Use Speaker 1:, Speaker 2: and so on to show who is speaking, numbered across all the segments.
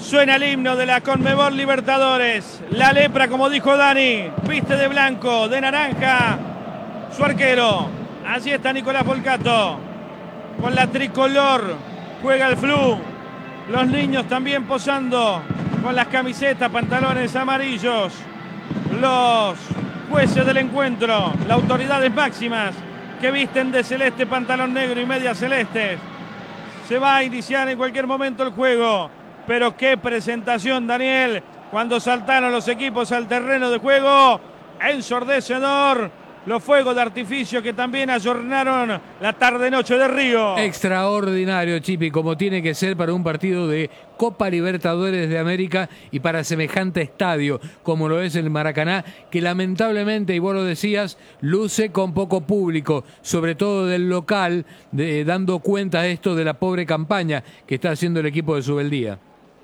Speaker 1: Suena el himno de la Conmebol Libertadores. La lepra, como dijo Dani, viste de blanco, de naranja, su arquero. Allí está Nicolás Volcato, con la tricolor, juega el Flu. Los niños también posando con las camisetas, pantalones amarillos. Los jueces del encuentro, las autoridades máximas que visten de celeste, pantalón negro y medias celestes. Se va a iniciar en cualquier momento el juego. Pero qué presentación, Daniel, cuando saltaron los equipos al terreno de juego. Ensordecedor los fuegos de artificio que también ayornaron la tarde-noche de Río.
Speaker 2: Extraordinario, Chipi, como tiene que ser para un partido de Copa Libertadores de América y para semejante estadio como lo es el Maracaná, que lamentablemente, y vos lo decías, luce con poco público, sobre todo del local, dando cuenta de esto de la pobre campaña que está haciendo el equipo de Subeldía.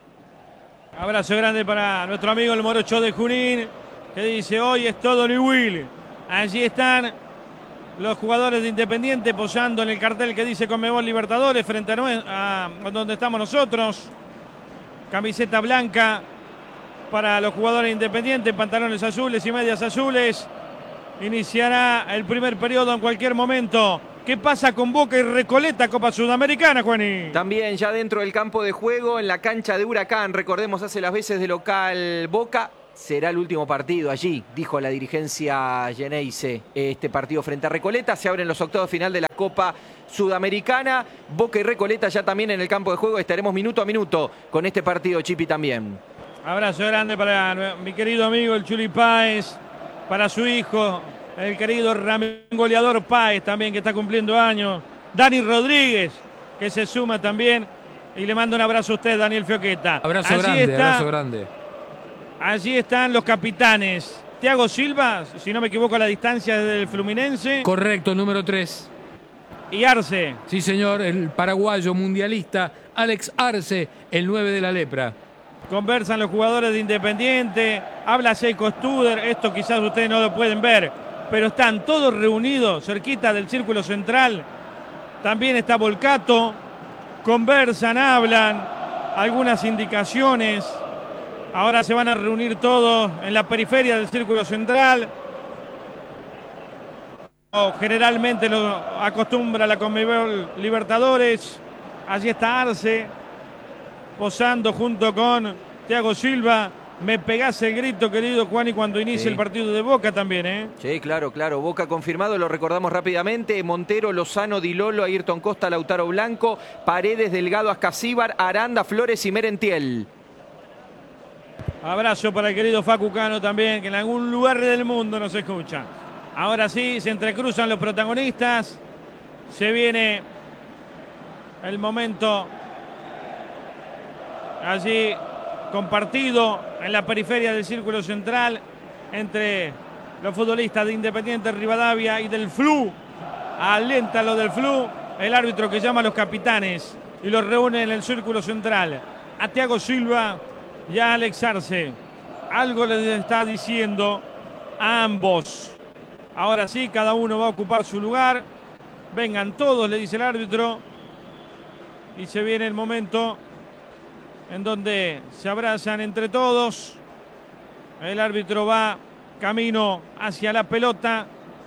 Speaker 1: Abrazo grande para nuestro amigo el Morocho de Junín, que dice: hoy es todo New Will. Allí están los jugadores de Independiente posando en el cartel que dice Conmebol Libertadores frente a donde estamos nosotros. Camiseta blanca para los jugadores de Independiente, pantalones azules y medias azules. Iniciará el primer periodo en cualquier momento. ¿Qué pasa con Boca y Recoleta, Copa Sudamericana, Juaní?
Speaker 3: También ya dentro del campo de juego, en la cancha de Huracán, recordemos, hace las veces de local Boca. Será el último partido allí, dijo la dirigencia Geneise. Este partido frente a Recoleta. Se abren los octavos final de la Copa Sudamericana. Boca y Recoleta ya también en el campo de juego. Estaremos minuto a minuto con este partido, Chipi, también.
Speaker 1: Abrazo grande para mi querido amigo el Chuli Páez, para su hijo, el querido Ramón Goleador Páez, también, que está cumpliendo años. Dani Rodríguez, que se suma también. Y le mando un abrazo a usted, Daniel Fioqueta.
Speaker 2: Abrazo grande, abrazo grande.
Speaker 1: Allí están los capitanes. Thiago Silva, si no me equivoco, a la distancia del Fluminense.
Speaker 2: Correcto, número 3.
Speaker 1: Y Arce.
Speaker 2: Sí, señor, el paraguayo mundialista Alex Arce, el 9 de la lepra.
Speaker 1: Conversan los jugadores de Independiente. Habla Seiko Studer. Esto quizás ustedes no lo pueden ver, pero están todos reunidos cerquita del círculo central. También está Volcato. Conversan, hablan. Algunas indicaciones. Ahora se van a reunir todos en la periferia del círculo central. Generalmente lo acostumbra la Conmebol Libertadores. Allí está Arce, posando junto con Thiago Silva. Me pegás el grito, querido Juani, cuando inicie el partido de Boca también, ¿eh?
Speaker 3: Sí, claro. Boca confirmado, lo recordamos rápidamente. Montero, Lozano, Di Lolo, Ayrton Costa, Lautaro Blanco, Paredes, Delgado, Ascasíbar, Aranda, Flores y Merentiel.
Speaker 1: Abrazo para el querido Facu Cano también, que en algún lugar del mundo nos escucha. Ahora sí, se entrecruzan los protagonistas. Se viene el momento allí compartido en la periferia del círculo central entre los futbolistas de Independiente Rivadavia y del Flu. Alienta lo del Flu, el árbitro que llama a los capitanes y los reúne en el círculo central. A Thiago Silva y a Alex Arce. Algo les está diciendo a ambos. Ahora sí, cada uno va a ocupar su lugar. Vengan todos, le dice el árbitro. Y se viene el momento en donde se abrazan entre todos. El árbitro va camino hacia la pelota.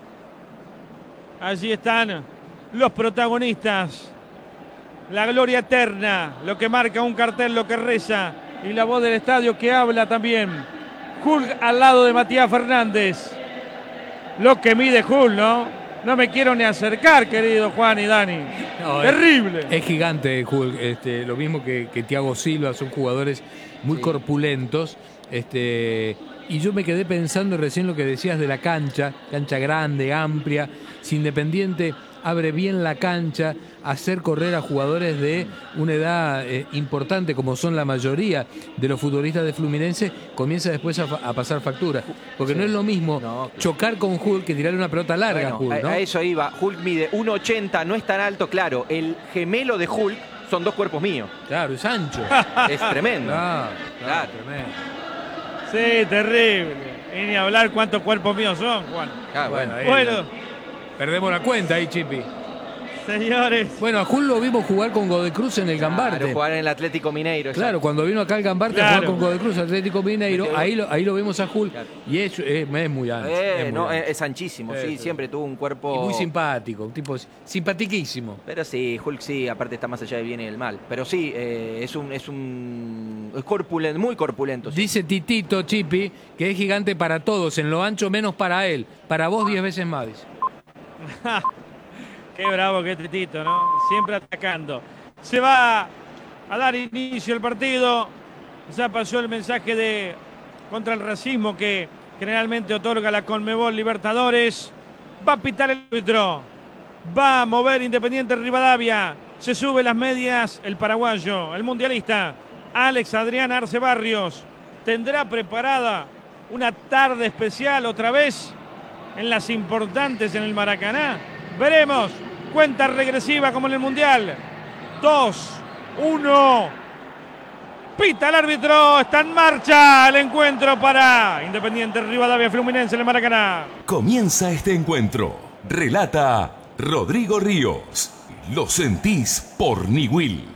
Speaker 1: Allí están los protagonistas. La gloria eterna, lo que marca un cartel, lo que reza. Y la voz del estadio que habla también. Hulk al lado de Matías Fernández. Lo que mide Hulk, ¿no? No me quiero ni acercar, querido Juan y Dani. No, terrible.
Speaker 2: Es gigante Hulk. Lo mismo que Thiago Silva. Son jugadores muy corpulentos. Y yo me quedé pensando recién lo que decías de la cancha. Cancha grande, amplia. Si Independiente abre bien la cancha, hacer correr a jugadores de una edad importante, como son la mayoría de los futbolistas de Fluminense, comienza después a pasar factura. Porque no es lo mismo chocar con Hulk que tirarle una pelota larga a Hulk, ¿no?
Speaker 3: A eso iba. Hulk mide 1,80, no es tan alto, claro. El gemelo de Hulk son 2 cuerpos míos.
Speaker 2: Claro, es ancho.
Speaker 3: Es tremendo.
Speaker 2: Claro, tremendo.
Speaker 1: Sí, terrible. Y ni hablar cuántos cuerpos míos son, Juan.
Speaker 2: Bueno. Perdemos la cuenta ahí, Chipi.
Speaker 1: Señores.
Speaker 2: Bueno, a Jul lo vimos jugar con Godecruz en el Gambarte.
Speaker 3: Claro, jugar en el Atlético Mineiro.
Speaker 2: Claro, cuando vino acá al Gambarte a jugar con Godecruz, Atlético Mineiro, ahí lo vemos a Jul. Claro. Y es muy ancho.
Speaker 3: Es anchísimo, sí, siempre tuvo un cuerpo...
Speaker 2: Y muy simpático, un tipo simpatiquísimo.
Speaker 3: Pero sí, Hulk sí, aparte está más allá del bien y del mal. Pero sí, es corpulento, muy corpulento. Sí.
Speaker 2: Dice Titito Chipi que es gigante para todos, en lo ancho menos para él. Para vos 10 veces más, dice.
Speaker 1: Qué bravo que es Titito, ¿no? Siempre atacando. Se va a dar inicio el partido. Ya pasó el mensaje contra el racismo que generalmente otorga la Conmebol Libertadores. Va a pitar el árbitro. Va a mover Independiente Rivadavia. Se sube las medias el paraguayo, el mundialista, Alex Adrián Arce Barrios. Tendrá preparada una tarde especial otra vez en las importantes en el Maracaná. Veremos. Cuenta regresiva como en el Mundial. 2, 1. Pita el árbitro. Está en marcha el encuentro para Independiente Rivadavia Fluminense en el Maracaná.
Speaker 4: Comienza este encuentro. Relata Rodrigo Ríos. Lo sentís por Niwil.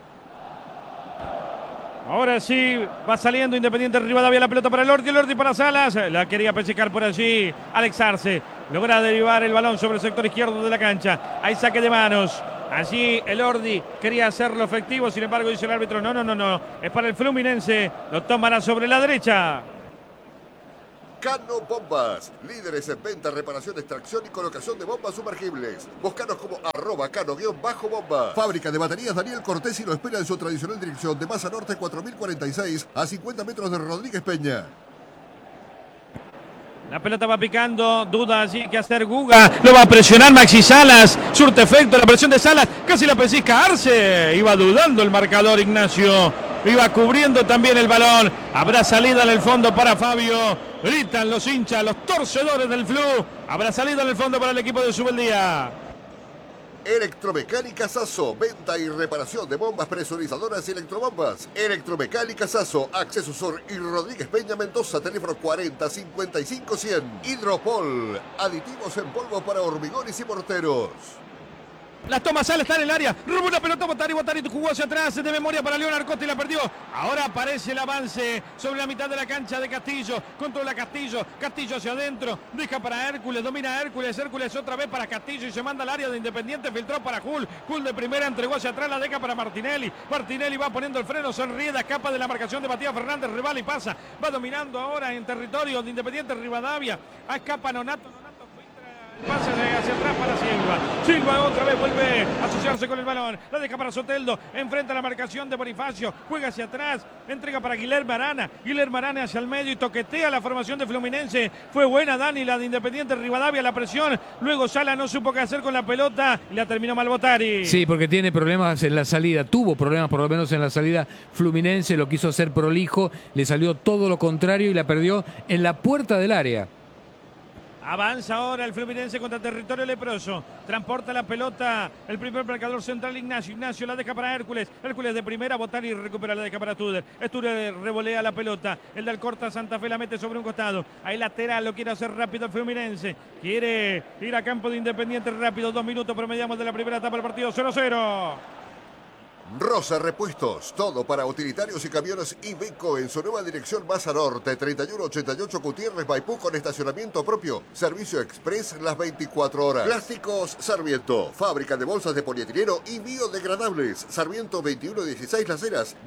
Speaker 1: Ahora sí, va saliendo Independiente Rivadavia, la pelota para el Ordi para Salas. La quería pellizcar por allí Alex Arce. Logra derivar el balón sobre el sector izquierdo de la cancha. Hay saque de manos. Allí el Ordi quería hacerlo efectivo, sin embargo dice el árbitro, no. Es para el Fluminense. Lo tomará sobre la derecha.
Speaker 5: Cano Bombas, líderes en venta, reparación, extracción y colocación de bombas sumergibles. Búscanos como @cano_bomba. Fábrica de baterías Daniel Cortés y lo espera en su tradicional dirección de Maza Norte 4046 a 50 metros de Rodríguez Peña.
Speaker 1: La pelota va picando, duda allí que hacer Guga, lo va a presionar Maxi Salas, surte efecto la presión de Salas, casi la pellizca Arce, iba dudando el marcador Ignacio, iba cubriendo también el balón, habrá salida en el fondo para Fabio, gritan los hinchas, los torcedores del Flu, habrá salida en el fondo para el equipo de Subeldía.
Speaker 5: Electromecánica Sasso, venta y reparación de bombas presurizadoras y electrobombas. Electromecánica Sasso, Acceso Sur y Rodríguez Peña Mendoza, teléfono 40 55 100. Hidropol, aditivos en polvo para hormigones y morteros.
Speaker 1: Las toma Salas, está en el área, rumbo una pelota, Botari jugó hacia atrás, de memoria para León Arcote y la perdió. Ahora aparece el avance sobre la mitad de la cancha de Castillo, controla Castillo hacia adentro, deja para Hércules, domina Hércules otra vez para Castillo y se manda al área de Independiente, filtró para Jul de primera, entregó hacia atrás, la deja para Martinelli va poniendo el freno, sonríe, escapa de la marcación de Matías Fernández, rival y pasa, va dominando ahora en territorio de Independiente Rivadavia, escapa Nonato. Pasa hacia atrás para Silva otra vez vuelve a asociarse con el balón, la deja para Soteldo, enfrenta la marcación de Bonifacio, juega hacia atrás, entrega para Guilherme Arana hacia el medio y toquetea la formación de Fluminense, fue buena Dani, la de Independiente Rivadavia, la presión, luego Sala no supo qué hacer con la pelota y la terminó mal Botari.
Speaker 2: Sí, porque tiene problemas en la salida, tuvo problemas por lo menos en la salida Fluminense, lo quiso hacer prolijo, le salió todo lo contrario y la perdió en la puerta del área.
Speaker 1: Avanza ahora el Fluminense contra territorio leproso. Transporta la pelota el primer marcador central Ignacio la deja para Hércules de primera, Botari recupera, la deja para Tudor. Revolea la pelota. El del Corta Santa Fe la mete sobre un costado. Ahí lateral, lo quiere hacer rápido el Fluminense. Quiere ir a campo de Independiente rápido. 2 minutos promediamos de la primera etapa del partido. 0-0.
Speaker 5: Rosa Repuestos, todo para utilitarios y camiones Iveco en su nueva dirección Maza Norte, 3188 Gutiérrez Maipú con estacionamiento propio, servicio express las 24 horas. Plásticos Sarmiento, fábrica de bolsas de polietileno y biodegradables. Sarmiento 2116 Las Heras,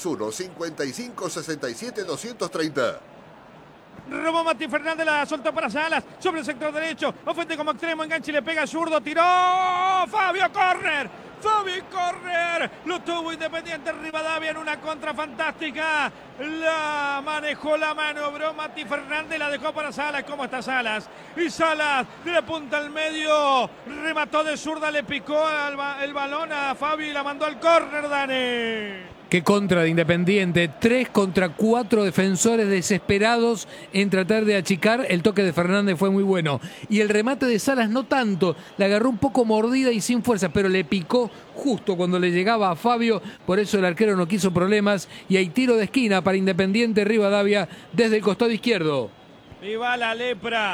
Speaker 5: 261-5567-230.
Speaker 1: Robó Mati Fernández, la soltó para Salas, sobre el sector derecho, ofende como extremo, enganche y le pega zurdo, tiró, Fabio Corner, lo tuvo Independiente Rivadavia en una contra fantástica, la manejó, la manobró Mati Fernández, la dejó para Salas, ¿cómo está Salas? Y Salas de la punta al medio, remató de zurda, le picó el balón a Fabio y la mandó al córner, Dani.
Speaker 2: Qué contra de Independiente, 3 contra 4 defensores desesperados en tratar de achicar. El toque de Fernández fue muy bueno. Y el remate de Salas no tanto, la agarró un poco mordida y sin fuerza, pero le picó justo cuando le llegaba a Fabio. Por eso el arquero no quiso problemas. Y hay tiro de esquina para Independiente Rivadavia desde el costado izquierdo.
Speaker 1: Y va la lepra.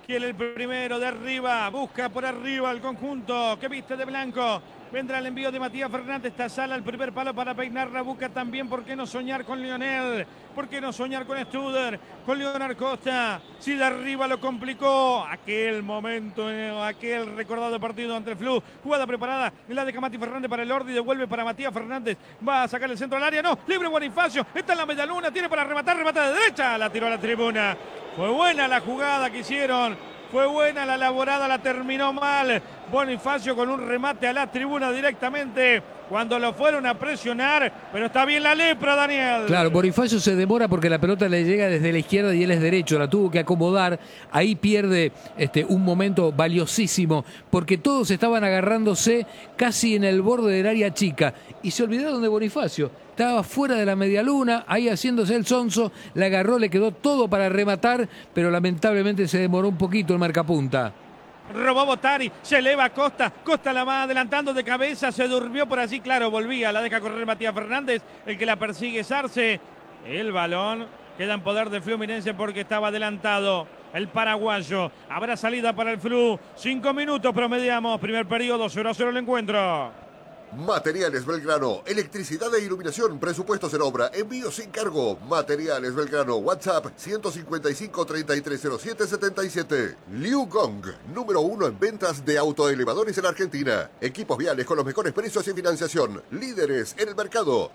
Speaker 1: Quiere el primero de arriba, busca por arriba el conjunto que viste de blanco. Vendrá el envío de Matías Fernández, esta sala el primer palo para peinar la busca también. ¿Por qué no soñar con Lionel? ¿Por qué no soñar con Studer? Con Leonardo Costa. Si de arriba lo complicó aquel momento, aquel recordado partido ante el Flu. Jugada preparada, la deja Mati Fernández para el Ordi, devuelve para Matías Fernández. Va a sacar el centro al área, no, libre Bonifacio. Está en la medialuna, tiene para rematar, remata de derecha. La tiró a la tribuna. Fue buena la jugada que hicieron. Fue buena la elaborada, la terminó mal. Bonifacio con un remate a la tribuna directamente cuando lo fueron a presionar, pero está bien la lepra, Daniel.
Speaker 2: Claro, Bonifacio se demora porque la pelota le llega desde la izquierda y él es derecho, la tuvo que acomodar, ahí pierde un momento valiosísimo, porque todos estaban agarrándose casi en el borde del área chica y se olvidaron de Bonifacio. Estaba fuera de la medialuna, ahí haciéndose el sonso, la agarró, le quedó todo para rematar, pero lamentablemente se demoró un poquito el marcapunta.
Speaker 1: Robó Botari, se eleva Costa, Costa la va adelantando de cabeza, se durmió por allí, claro, volvía, la deja correr Matías Fernández, el que la persigue es Arce. El balón queda en poder de Fluminense porque estaba adelantado el paraguayo. Habrá salida para el Flu, 5 minutos promediamos, primer periodo, 0-0 el encuentro.
Speaker 5: Materiales Belgrano, electricidad e iluminación, presupuestos en obra, envío sin cargo. Materiales Belgrano, WhatsApp 155-3307-77. Liu Gong, número 1 en ventas de autoelevadores en Argentina. Equipos viales con los mejores precios y financiación. Líderes en el mercado.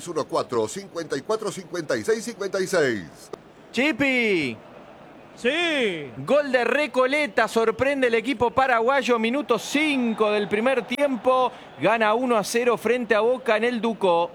Speaker 5: 2614-545656.
Speaker 3: Chipi.
Speaker 1: Sí.
Speaker 3: Gol de Recoleta, sorprende el equipo paraguayo, minuto 5 del primer tiempo, gana 1-0 frente a Boca en el Ducó.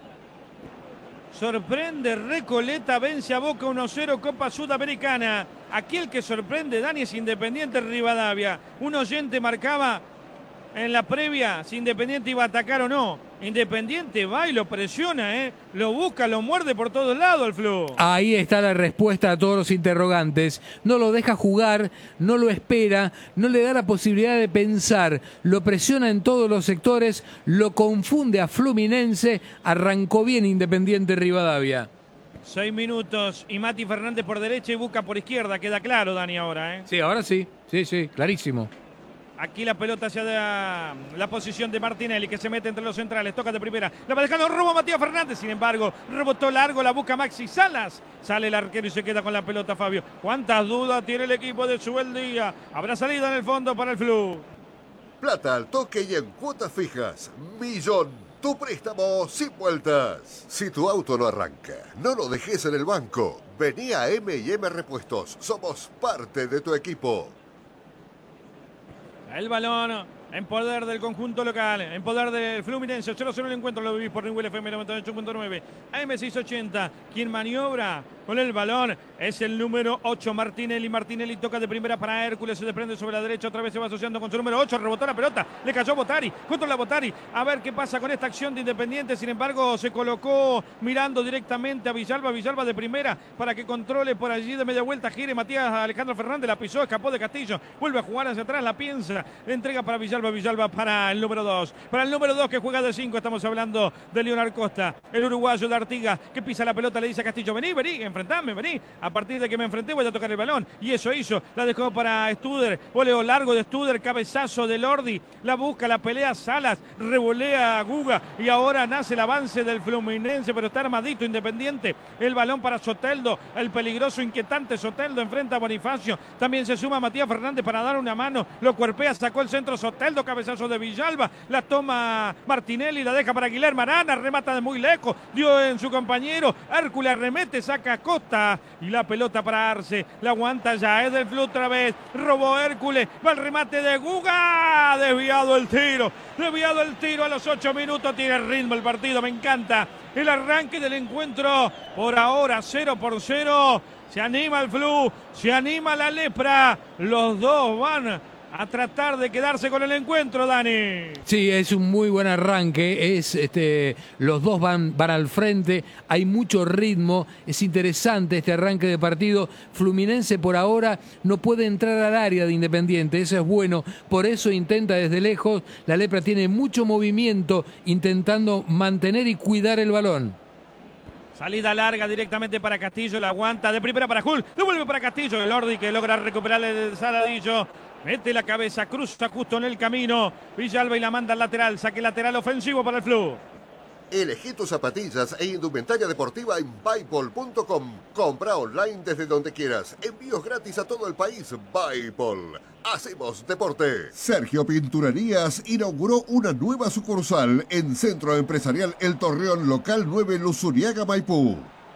Speaker 1: Sorprende Recoleta, vence a Boca 1-0, Copa Sudamericana. Aquí el que sorprende, Dani, es Independiente Rivadavia. Un oyente marcaba en la previa si Independiente iba a atacar o no. Independiente va y lo presiona, lo busca, lo muerde por todos lados el Flu.
Speaker 2: Ahí está la respuesta a todos los interrogantes. No lo deja jugar, no lo espera, no le da la posibilidad de pensar. Lo presiona en todos los sectores, lo confunde a Fluminense. Arrancó bien Independiente Rivadavia.
Speaker 1: 6 minutos y Mati Fernández por derecha y Busca por izquierda. Queda claro, Dani, ahora,
Speaker 2: Sí, ahora sí. Sí, clarísimo.
Speaker 1: Aquí la pelota hacia la posición de Martinelli, que se mete entre los centrales, toca de primera, la va dejando, robo Matías Fernández, sin embargo, rebotó largo, la busca Maxi Salas, sale el arquero y se queda con la pelota Fabio. ¿Cuántas dudas tiene el equipo de Subeldía? Habrá salida en el fondo para el Flu.
Speaker 5: Plata al toque y en cuotas fijas. Millón. Tu préstamo sin vueltas. Si tu auto no arranca, no lo dejes en el banco. Vení a M&M Repuestos. Somos parte de tu equipo.
Speaker 1: El balón en poder del conjunto local, en poder del Fluminense. 0-0 el encuentro, lo vivís por Newell FM 98.9. AM680, quien maniobra con el balón es el número 8, Martinelli. Martinelli toca de primera para Hércules, se desprende sobre la derecha, otra vez se va asociando con su número 8, rebotó la pelota, le cayó Botari, controla Botari, a ver qué pasa con esta acción de Independiente. Sin embargo, se colocó mirando directamente a Villalba, Villalba de primera para que controle por allí de media vuelta, gire Matías Alejandro Fernández, la pisó, escapó de Castillo, vuelve a jugar hacia atrás, la piensa, le entrega para Villalba, Villalba para el número 2, para el número 2 que juega de 5, estamos hablando de Leonardo Costa, el uruguayo de Artigas, que pisa la pelota, le dice a Castillo, vení, enfrentame, vení, a partir de que me enfrenté voy a tocar el balón, y eso hizo, la dejó para Studer, voleo largo de Studer, cabezazo de Lordi, la busca, la pelea Salas, revolea a Guga, y ahora nace el avance del Fluminense, pero está armadito Independiente, el balón para Soteldo, el peligroso, inquietante Soteldo enfrenta a Bonifacio, también se suma Matías Fernández para dar una mano, lo cuerpea, sacó el centro Soteldo, cabezazo de Villalba, la toma Martinelli, la deja para Guilherme Arana, remata de muy lejos, dio en su compañero, Hércules remete, saca a Costa y la pelota para Arce, la aguanta ya, es del Flu otra vez, robó Hércules, va el remate de Guga, desviado el tiro a los 8 minutos, tiene ritmo el partido, me encanta el arranque del encuentro, por ahora 0-0, se anima el Flu, se anima la lepra, los dos van a tratar de quedarse con el encuentro, Dani.
Speaker 2: Sí, es un muy buen arranque, los dos van al frente, hay mucho ritmo, es interesante este arranque de partido. Fluminense por ahora no puede entrar al área de Independiente, eso es bueno, por eso intenta desde lejos, la lepra tiene mucho movimiento intentando mantener y cuidar el balón.
Speaker 1: Salida larga directamente para Castillo, la aguanta de primera para Hull, devuelve para Castillo, el Lordi que logra recuperar el Saladillo, mete la cabeza, cruza justo en el camino, Villalba y la manda al lateral, saque lateral ofensivo para el Flu.
Speaker 5: Elegí tus zapatillas e indumentaria deportiva en Buypol.com. Compra online desde donde quieras. Envíos gratis a todo el país. Buypol. Hacemos deporte. Sergio Pinturerías inauguró una nueva sucursal en Centro Empresarial El Torreón, local 9, Luzuriaga, Maipú.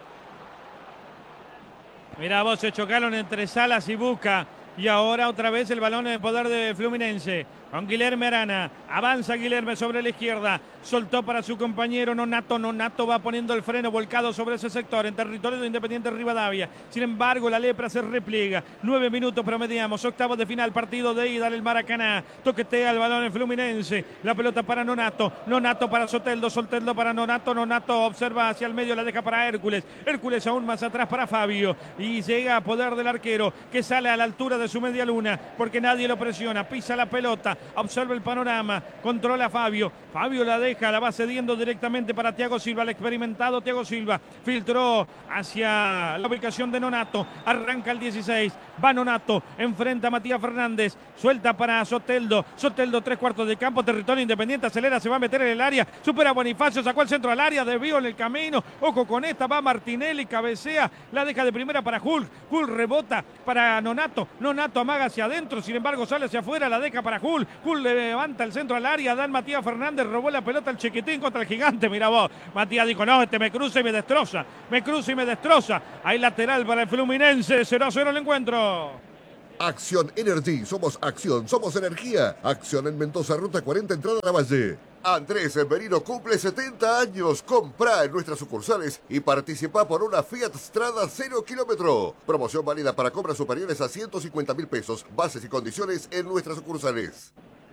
Speaker 1: Mirá vos, se chocaron entre Salas y Busca. Y ahora otra vez el balón en poder de Fluminense. Con Guilherme Arana. Avanza Guilherme sobre la izquierda. Soltó para su compañero Nonato. Nonato va poniendo el freno volcado sobre ese sector. En territorio de Independiente Rivadavia. Sin embargo, la lepra se repliega. 9 minutos promediamos. Octavos de final. Partido de ida del Maracaná. Toquetea el balón en Fluminense. La pelota para Nonato. Nonato para Soteldo. Soteldo para Nonato. Nonato observa hacia el medio. La deja para Hércules. Hércules aún más atrás para Fabio. Y llega a poder del arquero. Que sale a la altura de su media luna. Porque nadie lo presiona. Pisa la pelota. Observa el panorama, controla a Fabio. Fabio la deja, la va cediendo directamente para Thiago Silva, el experimentado Thiago Silva. Filtró hacia la ubicación de Nonato. Arranca el 16. Va Nonato, enfrenta a Matías Fernández. Suelta para Soteldo. Soteldo, 3/4 de campo, territorio Independiente. Acelera, se va a meter en el área. Supera a Bonifacio, sacó el centro al área. Desvío en el camino. Ojo con esta, va Martinelli, cabecea. La deja de primera para Hull. Hull rebota para Nonato. Nonato amaga hacia adentro, sin embargo sale hacia afuera. La deja para Hull. Hull le levanta el centro al área. Dan Matías Fernández, robó la pelota al Chiquitín contra el gigante. Mira vos, Matías dijo, no, me cruza y me destroza. Me cruza y me destroza. Hay lateral para el Fluminense. 0-0 el encuentro.
Speaker 5: Acción Energy. Somos acción, somos energía. Acción en Mendoza, ruta 40, entrada a la Valle. Andrés Merino cumple 70 años. Comprá en nuestras sucursales y participa por una Fiat Strada 0 kilómetro. Promoción válida para compras superiores a 150.000 pesos. Bases y condiciones en nuestras sucursales.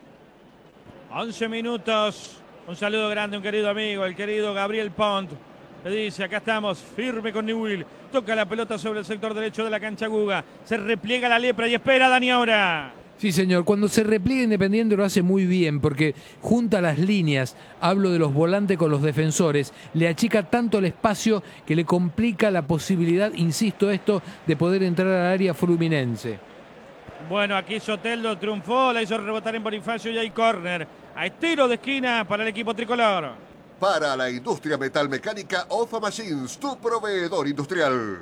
Speaker 1: 11 minutos. Un saludo grande a un querido amigo, el querido Gabriel Pont. Le dice, acá estamos, firme con Newell. Toca la pelota sobre el sector derecho de la cancha Guga. Se repliega la lepra y espera Dani ahora.
Speaker 2: Sí, señor. Cuando se repliega Independiente lo hace muy bien porque junta las líneas, hablo de los volantes con los defensores, le achica tanto el espacio que le complica la posibilidad, insisto esto, de poder entrar al área fluminense.
Speaker 1: Bueno, aquí Soteldo triunfó, la hizo rebotar en Bonifacio y hay córner. Hay tiro de esquina para el equipo tricolor.
Speaker 5: Para la industria metalmecánica, OFA Machines, tu proveedor industrial.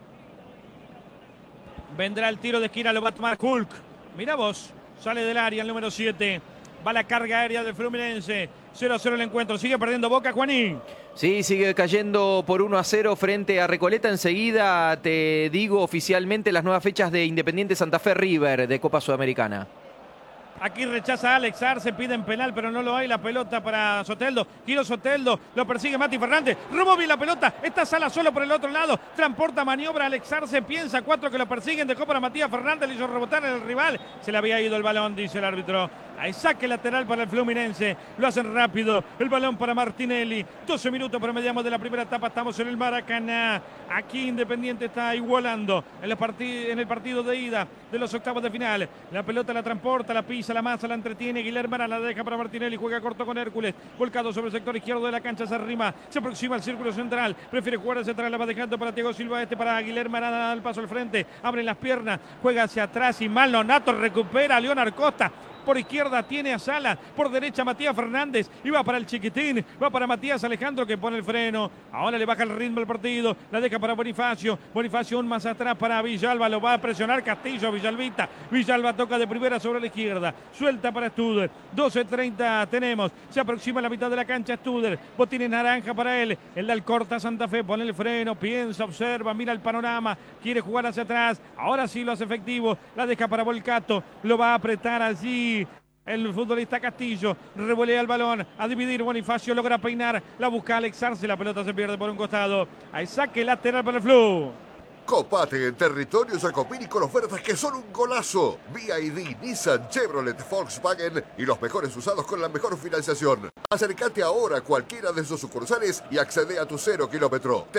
Speaker 1: Vendrá el tiro de esquina, lo va a tomar Hulk. Mira vos, sale del área el número 7. Va la carga aérea del Fluminense. 0-0 el encuentro. Sigue perdiendo Boca, Juanín.
Speaker 3: Sí, sigue cayendo por 1-0 frente a Recoleta. Enseguida te digo oficialmente las nuevas fechas de Independiente Santa Fe River de Copa Sudamericana.
Speaker 1: Aquí rechaza Alex Arce, piden penal, pero no lo hay. La pelota para Soteldo. Giro Soteldo, lo persigue Mati Fernández. Robó bien la pelota. Está Sala solo por el otro lado. Transporta, maniobra Alex Arce. Piensa 4 que lo persiguen. Dejó para Matías Fernández. Le hizo rebotar en el rival. Se le había ido el balón, dice el árbitro. Hay saque lateral para el Fluminense. Lo hacen rápido. El balón para Martinelli. 12 minutos promediamos de la primera etapa. Estamos en el Maracaná. Aquí Independiente está igualando en el partido de ida de los octavos de final. La pelota la transporta, la pisa, la masa, la entretiene. Guilherme Arana la deja para Martinelli. Juega corto con Hércules. Volcado sobre el sector izquierdo de la cancha. Se arrima. Se aproxima al círculo central. Prefiere jugar hacia atrás. La va dejando para Thiago Silva. Para Guilherme Arana. Al paso al frente. Abre las piernas. Juega hacia atrás y mal Nonato. Recupera a Leonard Costa. Por izquierda tiene a Sala, por derecha Matías Fernández, y va para el Chiquitín, va para Matías Alejandro que pone el freno, ahora le baja el ritmo al partido, la deja para Bonifacio, Bonifacio aún más atrás para Villalba, lo va a presionar Castillo, Villalbita, Villalba toca de primera sobre la izquierda, suelta para Studer, 12:30 tenemos, se aproxima a la mitad de la cancha Studer, botines naranja para él, el Alcorta Santa Fe, pone el freno, piensa, observa, mira el panorama, quiere jugar hacia atrás, ahora sí lo hace efectivo, la deja para Volcato, lo va a apretar allí. El futbolista Castillo revolea el balón a dividir. Bonifacio logra peinar. La busca Alex Arce. La pelota se pierde por un costado. Hay saque lateral para el Flu.
Speaker 5: Copate en territorio Jacopini con ofertas que son un golazo. BYD, Nissan, Chevrolet, Volkswagen y los mejores usados con la mejor financiación. Acércate ahora a cualquiera de sus sucursales y accede a tu 0 kilómetro.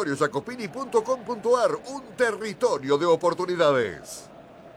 Speaker 5: Territoriojacopini.com.ar, un territorio de oportunidades.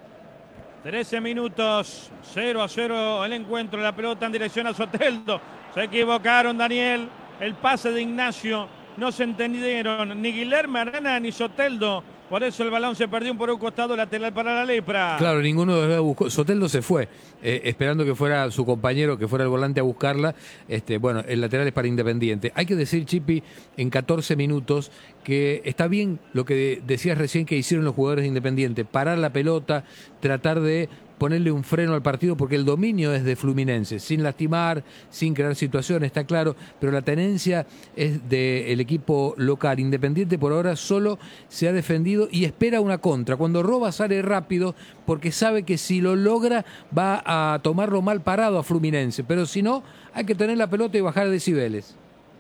Speaker 1: 13 minutos, 0-0 el encuentro, la pelota en dirección a Soteldo. Se equivocaron, Daniel. El pase de Ignacio no se entendieron ni Guilherme Arana ni Soteldo. Por eso el balón se perdió por un costado lateral para la Lepra.
Speaker 2: Claro, ninguno de los dos buscó. Soteldo se fue, esperando que fuera su compañero, que fuera el volante a buscarla. Bueno, el lateral es para Independiente. Hay que decir, Chipi, en 14 minutos, que está bien lo que decías recién que hicieron los jugadores de Independiente. Parar la pelota, tratar de ponerle un freno al partido, porque el dominio es de Fluminense, sin lastimar, sin crear situaciones, está claro, pero la tenencia es del equipo local. Independiente por ahora solo se ha defendido y espera una contra. Cuando roba sale rápido, porque sabe que si lo logra va a tomarlo mal parado a Fluminense, pero si no, hay que tener la pelota y bajar decibeles.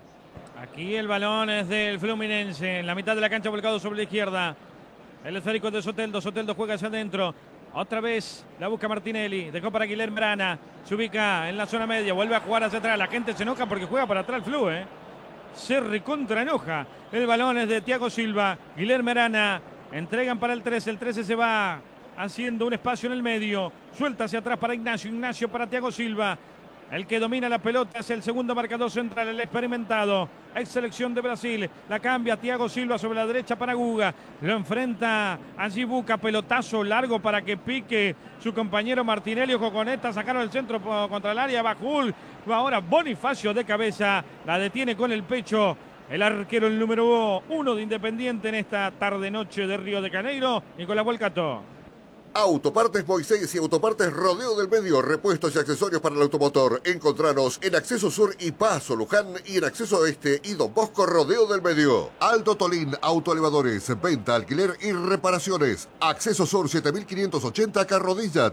Speaker 1: Aquí el balón es del Fluminense, en la mitad de la cancha volcado sobre la izquierda. El esférico de Soteldo, Soteldo juega hacia adentro. Otra vez la busca Martinelli, dejó para Guilherme Arana, se ubica en la zona media, vuelve a jugar hacia atrás, la gente se enoja porque juega para atrás el Flu, se recontra enoja. El balón es de Thiago Silva, Guilherme Arana, entregan para el 13 se va haciendo un espacio en el medio, suelta hacia atrás para Ignacio, Ignacio para Thiago Silva. El que domina la pelota es el segundo marcador central, el experimentado, ex selección de Brasil. La cambia Thiago Silva sobre la derecha para Guga. Lo enfrenta allí Buca, pelotazo largo para que pique su compañero Martinelli. Ojo con esta, sacaron el centro contra el área. Bajul, ahora Bonifacio de cabeza, la detiene con el pecho. El arquero, el número 1 de Independiente en esta tarde-noche de Río de Janeiro, Nicolás Volcato.
Speaker 5: Autopartes Moisés y Autopartes Rodeo del Medio, repuestos y accesorios para el automotor. Encontranos en Acceso Sur y Paso Luján y en Acceso Oeste y Don Bosco Rodeo del Medio. Alto Tolín Autoelevadores, venta, alquiler y reparaciones. Acceso Sur 7580 Carrodilla,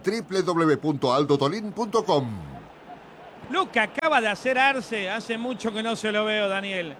Speaker 5: www.aldotolin.com.
Speaker 1: Lo que acaba de hacer Arce, hace mucho que no se lo veo, Daniel.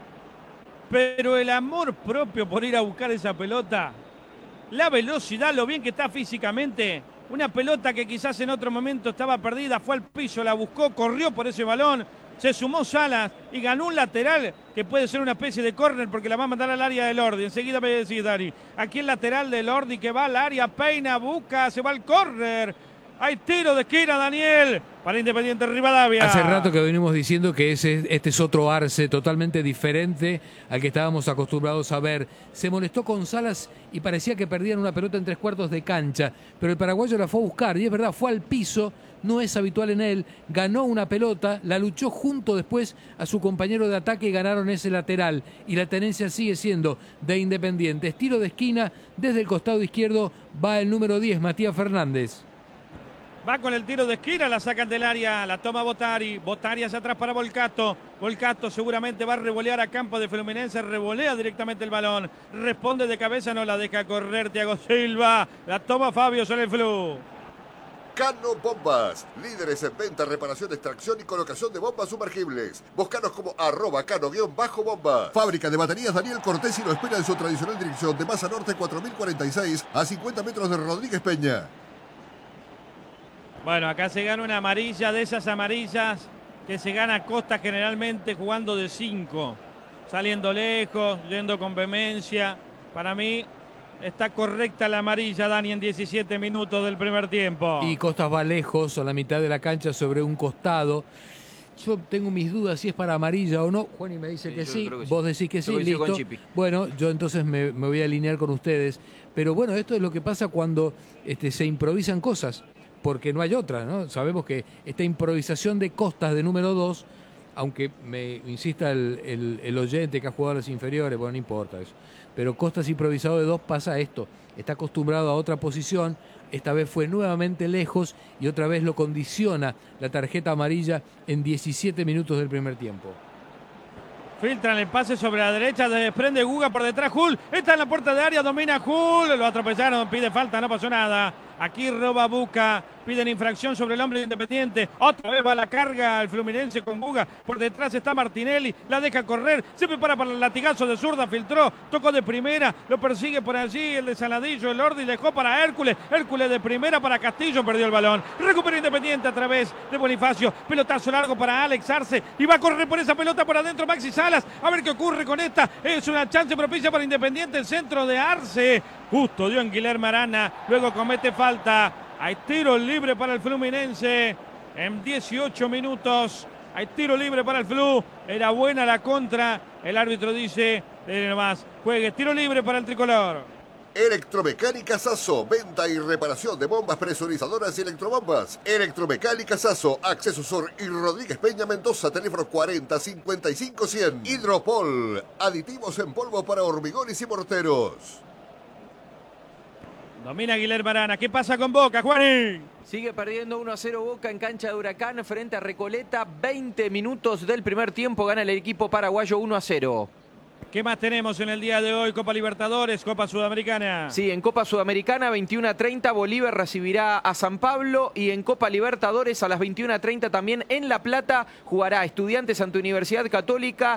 Speaker 1: Pero el amor propio por ir a buscar esa pelota, la velocidad, lo bien que está físicamente. Una pelota que quizás en otro momento estaba perdida, fue al piso, la buscó, corrió por ese balón, se sumó Salas y ganó un lateral que puede ser una especie de córner porque la va a mandar al área de Lordi. Enseguida me decís, Dani. Aquí el lateral de Lordi que va al área, peina, busca, se va al córner. Hay tiro de esquina, Daniel, para Independiente Rivadavia.
Speaker 2: Hace rato que venimos diciendo que este es otro Arce totalmente diferente al que estábamos acostumbrados a ver. Se molestó con Salas y parecía que perdían una pelota en 3/4 de cancha, pero el paraguayo la fue a buscar y es verdad, fue al piso, no es habitual en él, ganó una pelota, la luchó junto después a su compañero de ataque y ganaron ese lateral. Y la tenencia sigue siendo de Independiente. Tiro de esquina, desde el costado izquierdo va el número 10, Matías Fernández.
Speaker 1: Va con el tiro de esquina, la sacan del área, la toma Botari. Botari hacia atrás para Volcato. Volcato seguramente va a revolear a campo de Fluminense, revolea directamente el balón. Responde de cabeza, no la deja correr Thiago Silva. La toma Fabio sobre el Flu.
Speaker 5: Cano Bombas, líderes en venta, reparación, extracción y colocación de bombas sumergibles. Búscanos como @cano_bomba. Fábrica de baterías Daniel Cortés y lo espera en su tradicional dirección de Masa Norte 4046 a 50 metros de Rodríguez Peña.
Speaker 1: Bueno, acá se gana una amarilla, de esas amarillas que se gana a Costa generalmente jugando de 5. Saliendo lejos, yendo con vehemencia. Para mí está correcta la amarilla, Dani, en 17 minutos del primer tiempo.
Speaker 2: Y Costas va lejos, a la mitad de la cancha, sobre un costado. Yo tengo mis dudas si es para amarilla o no. Juani me dice que sí, vos decís que sí, listo. Bueno, yo entonces me voy a alinear con ustedes. Pero bueno, esto es lo que pasa cuando se improvisan cosas, porque no hay otra, ¿no? Sabemos que esta improvisación de Costas de número 2, aunque me insista el oyente que ha jugado a las inferiores, bueno, no importa eso. Pero Costas improvisado de 2 pasa esto. Está acostumbrado a otra posición, esta vez fue nuevamente lejos y otra vez lo condiciona la tarjeta amarilla en 17 minutos del primer tiempo.
Speaker 1: Filtran el pase sobre la derecha, desprende Guga por detrás, Jul, está en la puerta de área, domina Jul, lo atropellaron, pide falta, no pasó nada. Aquí roba Buca, piden infracción sobre el hombre de Independiente. Otra vez va la carga el Fluminense con Guga. Por detrás está Martinelli, la deja correr, se prepara para el latigazo de zurda, filtró, tocó de primera, lo persigue por allí el de Saladillo, el Ordi, dejó para Hércules. Hércules de primera para Castillo, perdió el balón. Recupera Independiente a través de Bonifacio. Pelotazo largo para Alex Arce y va a correr por esa pelota por adentro Maxi Salas. A ver qué ocurre con esta. Es una chance propicia para Independiente, el centro de Arce. Justo dio en Guilherme Arana, luego comete falta. Hay tiro libre para el Fluminense en 18 minutos. Hay tiro libre para el Flu. Era buena la contra. El árbitro dice Nomás, juegue, tiro libre para el tricolor.
Speaker 5: Electromecánica Sasso, venta y reparación de bombas presurizadoras y electrobombas. Electromecánica Sasso, Acceso Sur y Rodríguez Peña Mendoza, teléfono 40 55 100. Hidropol, aditivos en polvo para hormigones y morteros.
Speaker 1: Domina Guilherme Arana. ¿Qué pasa con Boca, Juaní?
Speaker 3: Sigue perdiendo 1-0 Boca en cancha de Huracán frente a Recoleta. 20 minutos del primer tiempo, gana el equipo paraguayo 1-0.
Speaker 1: ¿Qué más tenemos en el día de hoy? Copa Libertadores, Copa Sudamericana.
Speaker 3: Sí, en Copa Sudamericana 21:30 Bolívar recibirá a San Pablo y en Copa Libertadores a las 21:30 también en La Plata jugará Estudiantes ante Universidad Católica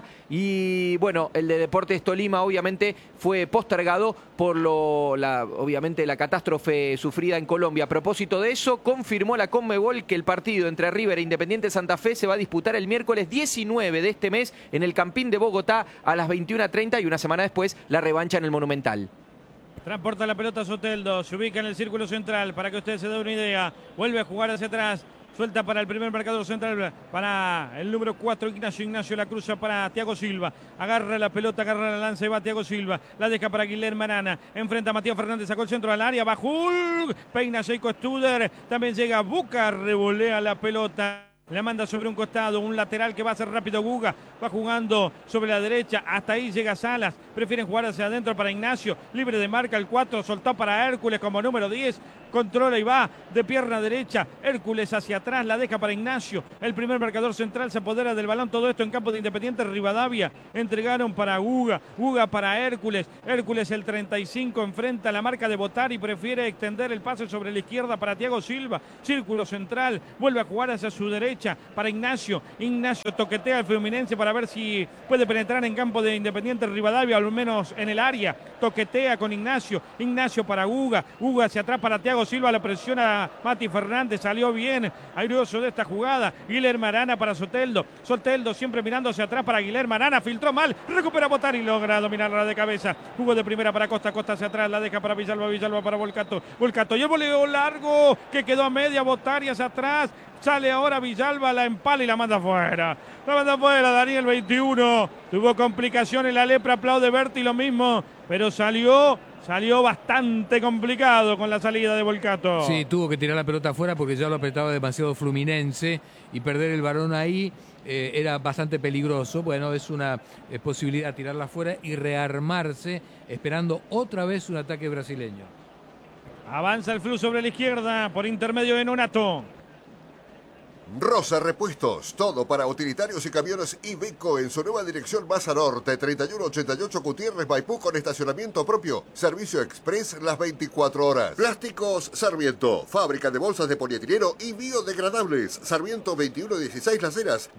Speaker 3: y bueno, el de Deportes Tolima obviamente fue postergado por obviamente la catástrofe sufrida en Colombia. A propósito de eso, confirmó la Conmebol que el partido entre River e Independiente Santa Fe se va a disputar el miércoles 19 de este mes en el Campín de Bogotá a las 21:30 y una semana después la revancha en el Monumental.
Speaker 1: Transporta la pelota Soteldo, se ubica en el círculo central para que usted se dé una idea. Vuelve a jugar hacia atrás. Suelta para el primer marcador central, para el número 4, Ignacio. Ignacio la cruza para Thiago Silva. Agarra la pelota, agarra la lanza y va Thiago Silva. La deja para Guilherme Arana. Enfrenta a Matías Fernández, sacó el centro al área. Bajul, peina Seiko Studer. También llega Buca, revolea la pelota. La manda sobre un costado, un lateral que va a ser rápido Guga. Va jugando sobre la derecha, hasta ahí llega Salas. Prefieren jugar hacia adentro para Ignacio. Libre de marca el 4, soltó para Hércules como número 10. Controla y va de pierna derecha. Hércules hacia atrás, la deja para Ignacio. El primer marcador central se apodera del balón. Todo esto en campo de Independiente Rivadavia. Entregaron para Guga. Guga para Hércules. Hércules el 35 enfrenta la marca de Botari y prefiere extender el pase sobre la izquierda para Thiago Silva. Círculo central. Vuelve a jugar hacia su derecha para Ignacio. Ignacio toquetea al Fluminense para ver si puede penetrar en campo de Independiente Rivadavia, al menos en el área. Toquetea con Ignacio. Ignacio para Guga. Guga hacia atrás para Thiago Silva. La presiona Mati Fernández. Salió bien airoso de esta jugada. Guilherme Arana para Soteldo. Soteldo siempre mirando hacia atrás para Guilherme Arana. Filtró mal. Recupera Botari y logra dominarla de cabeza. Jugó de primera para Costa. Costa hacia atrás. La deja para Villalba. Villalba para Volcato. Volcato. Y el voleo largo que quedó a media. Botari hacia atrás. Sale ahora Villalba, la empala y la manda afuera. La manda afuera, Daniel 21. Tuvo complicaciones, la Lepra aplaude Berti lo mismo, pero salió bastante complicado con la salida de Volcato.
Speaker 2: Sí, tuvo que tirar la pelota afuera porque ya lo apretaba demasiado Fluminense y perder el balón ahí era bastante peligroso. Bueno, es una posibilidad tirarla afuera y rearmarse esperando otra vez un ataque brasileño.
Speaker 1: Avanza el Flu sobre la izquierda por intermedio de Nonato.
Speaker 5: Rosa Repuestos, todo para utilitarios y camiones Iveco en su nueva dirección Baza Norte, 3188 Gutiérrez Maipú con estacionamiento propio, servicio express las 24 horas. Plásticos Sarmiento, fábrica de bolsas de polietileno y biodegradables. Sarmiento 2116 Las Heras,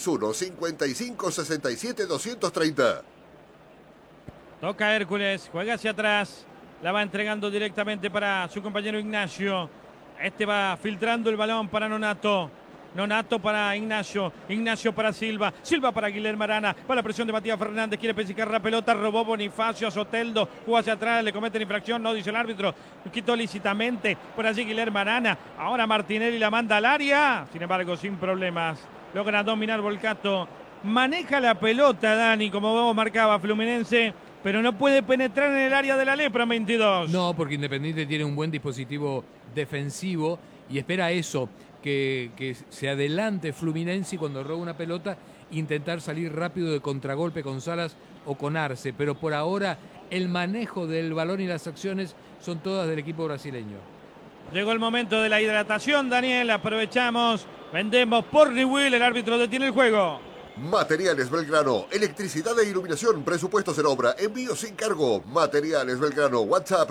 Speaker 5: 261-5567-230.
Speaker 1: Toca Hércules, juega hacia atrás, la va entregando directamente para su compañero Ignacio. Este va filtrando el balón para Nonato. Nonato para Ignacio, Ignacio para Silva, Silva para Guilherme Arana, para la presión de Matías Fernández, quiere pellizcar la pelota, robó Bonifacio a Soteldo, jugó hacia atrás, le cometen infracción, no dice el árbitro, quitó lícitamente, por allí Guilherme Arana, ahora Martinelli la manda al área, sin embargo sin problemas, logra dominar Volcato, maneja la pelota Dani, como marcaba Fluminense, pero no puede penetrar en el área de la Lepra 22.
Speaker 2: No, porque Independiente tiene un buen dispositivo defensivo y espera eso, que se adelante Fluminense y cuando roba una pelota intentar salir rápido de contragolpe con Salas o con Arce, pero por ahora el manejo del balón y las acciones son todas del equipo brasileño.
Speaker 1: Llegó el momento de la hidratación, Daniel, aprovechamos, vendemos por Newell, el árbitro detiene el juego.
Speaker 5: Materiales Belgrano, electricidad e iluminación, presupuestos en obra, envío sin cargo. Materiales Belgrano, WhatsApp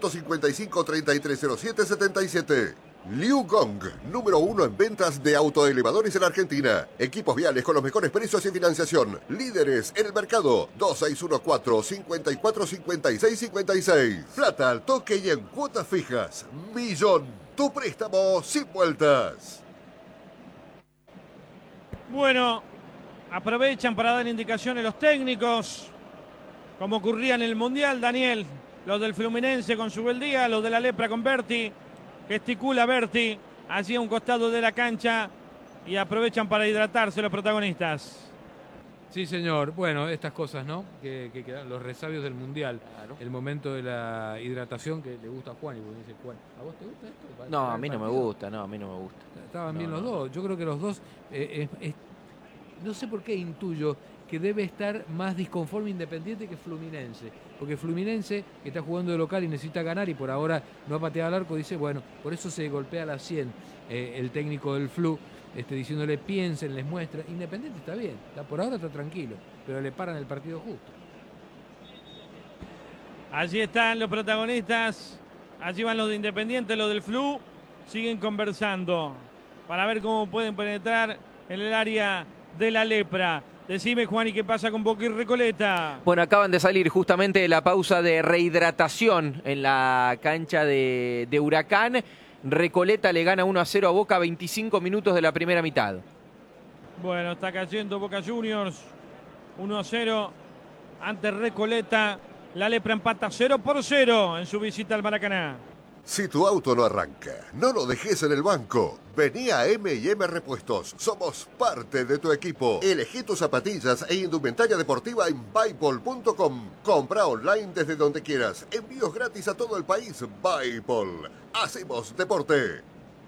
Speaker 5: 155-3307-77. Liu Gong, número 1 en ventas de autoelevadores en Argentina. Equipos viales con los mejores precios y financiación. Líderes en el mercado. 2614-545656. Plata al toque y en cuotas fijas. Millón, tu préstamo sin vueltas.
Speaker 1: Bueno, aprovechan para dar indicaciones los técnicos, como ocurría en el Mundial, Daniel. Los del Fluminense con Subeldía, los de la Lepra con Berti. Gesticula Berti, allí a un costado de la cancha y aprovechan para hidratarse los protagonistas.
Speaker 2: Sí, señor. Bueno, estas cosas, ¿no? Que quedan los resabios del Mundial.
Speaker 3: Claro.
Speaker 2: El momento de la hidratación que le gusta a Juan. Y porque dice, Juan, ¿a vos te gusta esto?
Speaker 3: No, a mí no me gusta, no, a mí no me gusta.
Speaker 2: Estaban bien
Speaker 3: No,
Speaker 2: los
Speaker 3: no.
Speaker 2: dos. Yo creo que los dos... no sé por qué intuyo que debe estar más disconforme Independiente que Fluminense. Porque Fluminense, que está jugando de local y necesita ganar y por ahora no ha pateado al arco, dice, bueno, por eso se golpea a la 100 el técnico del Flu. Diciéndole piensen, les muestra. Independiente está bien, por ahora está tranquilo, pero le paran el partido justo.
Speaker 1: Allí están los protagonistas, allí van los de Independiente, los del Flu, siguen conversando para ver cómo pueden penetrar en el área de la lepra. Decime, Juan, ¿y qué pasa con Boca y Recoleta?
Speaker 3: Bueno, acaban de salir justamente de la pausa de rehidratación en la cancha de Huracán. Recoleta le gana 1-0 a Boca, 25 minutos de la primera mitad.
Speaker 1: Bueno, está cayendo Boca Juniors, 1-0 ante Recoleta. La lepra empata 0-0 en su visita al Maracaná.
Speaker 5: Si tu auto no arranca, no lo dejes en el banco. Vení a M&M Repuestos. Somos parte de tu equipo. Elegí tus zapatillas e indumentaria deportiva en Buypol.com. Compra online desde donde quieras. Envíos gratis a todo el país. Buypol. Hacemos deporte.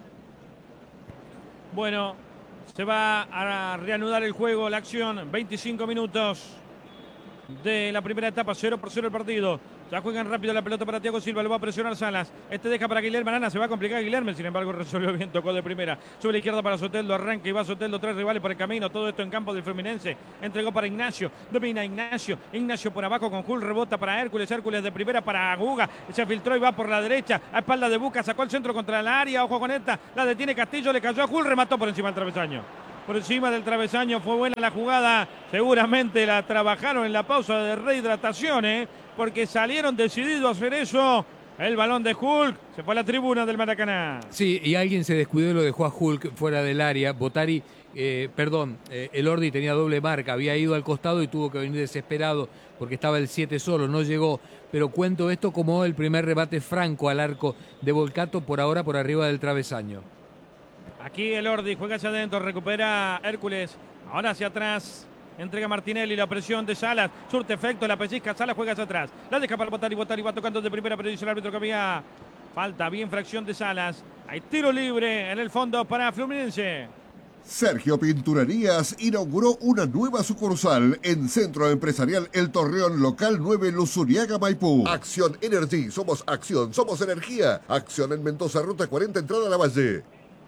Speaker 1: Bueno, se va a reanudar el juego, la acción. 25 minutos de la primera etapa, 0-0 el partido. Ya juegan rápido la pelota para Thiago Silva, lo va a presionar Salas. Deja para Guilherme Arana, se va a complicar Guilherme, sin embargo resolvió bien, tocó de primera. Sube la izquierda para Soteldo, arranca y va Soteldo, 3 rivales por el camino. Todo esto en campo del Fluminense. Entregó para Ignacio, domina Ignacio. Ignacio por abajo con Jul, rebota para Hércules. Hércules de primera para Guga. Se filtró y va por la derecha, a espalda de Buca, sacó el centro contra la área. Ojo con esta, la detiene Castillo, le cayó a Jul, remató por encima del travesaño. Por encima del travesaño, fue buena la jugada. Seguramente la trabajaron en la pausa de rehidratación, porque salieron decididos a hacer eso. El balón de Hulk se fue a la tribuna del Maracaná.
Speaker 2: Sí, y alguien se descuidó y lo dejó a Hulk fuera del área. Botari, Elordi tenía doble marca, había ido al costado y tuvo que venir desesperado porque estaba el 7 solo, no llegó. Pero cuento esto como el primer rebate franco al arco de Volcato, por ahora por arriba del travesaño.
Speaker 1: Aquí Elordi juega hacia adentro, recupera Hércules, ahora hacia atrás. Entrega Martinelli, la presión de Salas, surte efecto, la pellizca, Salas juega hacia atrás. La deja para Botari va tocando de primera, pero dice el árbitro que había falta, bien fracción de Salas. Hay tiro libre en el fondo para Fluminense.
Speaker 5: Sergio Pinturerías inauguró una nueva sucursal en Centro Empresarial El Torreón, local 9, Luzuriaga, Maipú. Acción Energy, somos acción, somos energía. Acción en Mendoza, ruta 40, entrada a la Valle.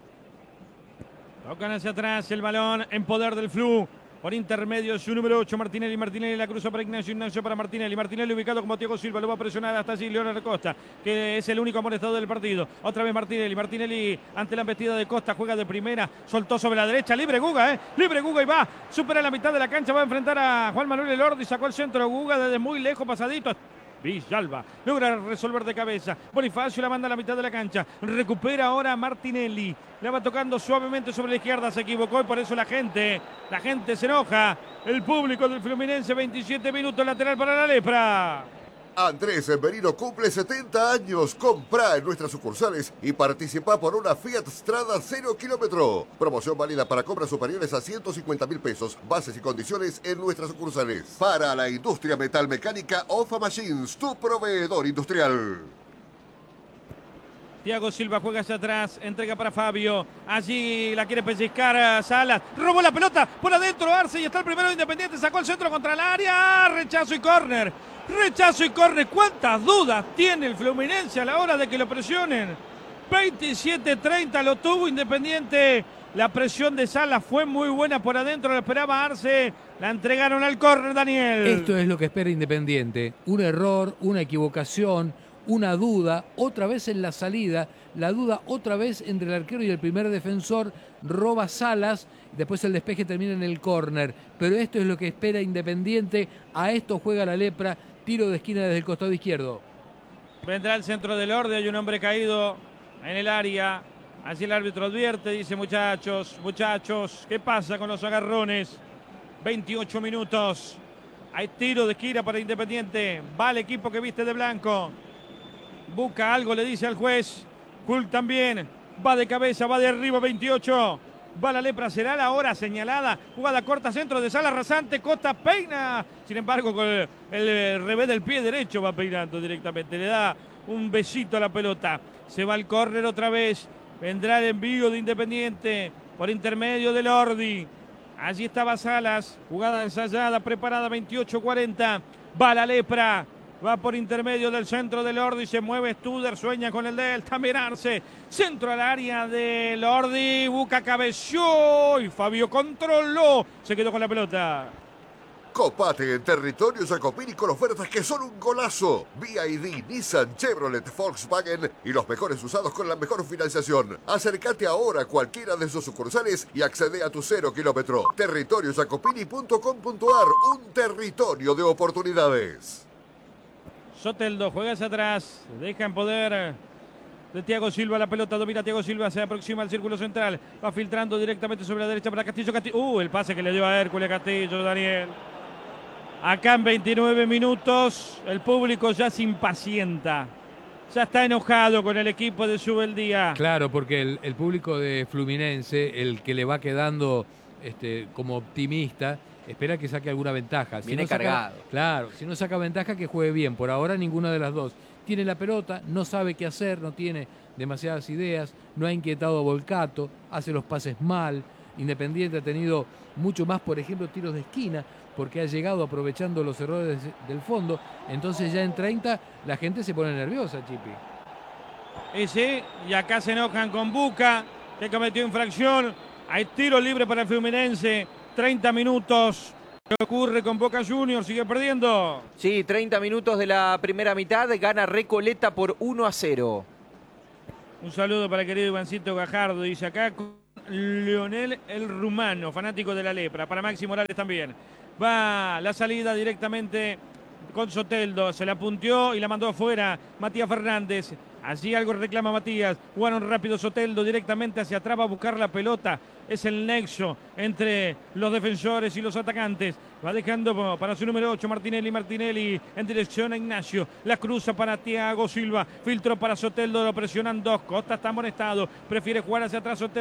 Speaker 1: Tocan hacia atrás el balón en poder del Flu. Por intermedio su número 8, Martinelli. Martinelli la cruza para Ignacio. Ignacio para Martinelli. Martinelli ubicado como Thiago Silva. Lo va a presionar hasta allí Leonardo Costa, que es el único amonestado del partido. Otra vez Martinelli. Martinelli ante la embestida de Costa. Juega de primera. Soltó sobre la derecha. Libre Guga, Libre Guga y va. Supera la mitad de la cancha. Va a enfrentar a Juan Manuel Elordi. Sacó el centro Guga desde muy lejos, pasadito. Villalba logra resolver de cabeza. Bonifacio la manda a la mitad de la cancha. Recupera ahora Martinelli. La va tocando suavemente sobre la izquierda. Se equivocó y por eso la gente se enoja. El público del Fluminense, 27 minutos, lateral para la lepra.
Speaker 5: Andrés Merino cumple 70 años. Comprá en nuestras sucursales y participa por una Fiat Strada 0 kilómetro. Promoción válida para compras superiores a 150.000 pesos. Bases y condiciones en nuestras sucursales. Para la industria metalmecánica, OFA Machines, tu proveedor industrial.
Speaker 1: Thiago Silva juega hacia atrás, entrega para Fabio. Allí la quiere pellizcar a Salas. Robó la pelota por adentro Arce y está el primero de Independiente. Sacó el centro contra el área. Rechazo y córner. Rechazo y córner. ¿Cuántas dudas tiene el Fluminense a la hora de que lo presionen? 27-30 lo tuvo Independiente. La presión de Salas fue muy buena por adentro. Lo esperaba Arce. La entregaron al córner, Daniel.
Speaker 2: Esto es lo que espera Independiente. Un error, una equivocación, una duda, otra vez en la salida, la duda otra vez entre el arquero y el primer defensor, roba Salas, después el despeje termina en el córner, pero esto es lo que espera Independiente, a esto juega la lepra, tiro de esquina desde el costado izquierdo.
Speaker 1: Vendrá el centro del orden, hay un hombre caído en el área, así el árbitro advierte, dice muchachos, ¿qué pasa con los agarrones? 28 minutos, hay tiro de esquina para Independiente, va el equipo que viste de blanco. Busca algo, le dice al juez. Hulk también. Va de cabeza, va de arriba, 28. Va la lepra, será la hora señalada. Jugada corta, centro de Sala rasante. Costa peina. Sin embargo, con el revés del pie derecho va peinando directamente. Le da un besito a la pelota. Se va al córner otra vez. Vendrá el envío de Independiente por intermedio de Lordi. Allí estaba Salas. Jugada ensayada, preparada, 28-40. Va la lepra. Va por intermedio del centro de Lordi, se mueve Studer, sueña con el de Altamirarse. Centro al área de Lordi, Buca cabeció y Fabio controló. Se quedó con la pelota.
Speaker 5: Copate en territorio Jacopini con ofertas que son un golazo. BYD, Nissan, Chevrolet, Volkswagen y los mejores usados con la mejor financiación. Acércate ahora a cualquiera de sus sucursales y accede a tu 0 kilómetro. Territoriojacopini.com.ar, un territorio de oportunidades.
Speaker 1: Soteldo juega hacia atrás, deja en poder de Thiago Silva la pelota, domina Thiago Silva, se aproxima al círculo central, va filtrando directamente sobre la derecha para Castillo. El pase que le dio a Hércules Castillo, Daniel. Acá en 29 minutos el público ya se impacienta, ya está enojado con el equipo de Subeldía.
Speaker 2: Claro, porque el público de Fluminense, el que le va quedando como optimista, espera que saque alguna ventaja.
Speaker 3: Viene cargado.
Speaker 2: Claro, si no saca ventaja, que juegue bien. Por ahora ninguna de las dos. Tiene la pelota, no sabe qué hacer, no tiene demasiadas ideas, no ha inquietado a Volcato, hace los pases mal. Independiente ha tenido mucho más, por ejemplo, tiros de esquina, porque ha llegado aprovechando los errores del fondo. Entonces ya en 30 la gente se pone nerviosa, Chipi.
Speaker 1: Y acá se enojan con Buca, que cometió infracción. Hay tiro libre para el Fluminense. 30 minutos. ¿Qué ocurre con Boca Juniors? ¿Sigue perdiendo?
Speaker 3: Sí, 30 minutos de la primera mitad. Gana Recoleta por 1-0.
Speaker 1: Un saludo para el querido Ivancito Gajardo. Dice acá con Leonel el Rumano, fanático de la lepra. Para Maxi Morales también. Va la salida directamente con Soteldo. Se la punteó y la mandó afuera Matías Fernández. Allí algo reclama Matías. Jugaron rápido Soteldo directamente hacia atrás. Va a buscar la pelota. Es el nexo entre los defensores y los atacantes. Va dejando para su número 8 Martinelli en dirección a Ignacio. La cruza para Thiago Silva. Filtro para Soteldo. Lo presionan dos. Costa está amonestado. Prefiere jugar hacia atrás Soteldo.